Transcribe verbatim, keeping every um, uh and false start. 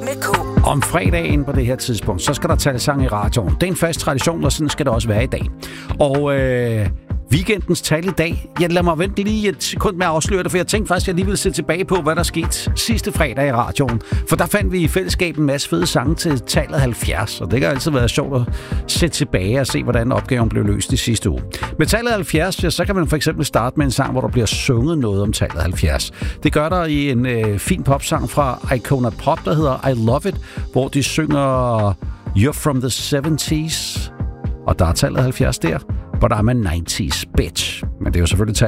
med K. Om fredagen på det her tidspunkt, så skal der tale sang i radioen. Det er en fast tradition, og sådan skal det også være i dag. Og øh, weekendens tal i dag, jeg lader mig vente lige et sekund med at afsløre det, for jeg tænkte faktisk, at jeg lige ville se tilbage på, hvad der skete sidste fredag i radioen. For der fandt vi i fællesskab en masse fede sange til tallet halvfjerds, og det kan altid være sjovt at se tilbage og se, hvordan opgaven blev løst i sidste uge. Med tallet halvfjerds, ja, så kan man for eksempel starte med en sang, hvor der bliver sunget noget om tallet halvfjerds. Det gør der i en øh, fin popsang fra Icona Pop, der hedder I Love It, hvor de synger You're from the seventies, og der er tallet halvfjerds der, but I'm a nineties bitch. Men det er jo selvfølgelig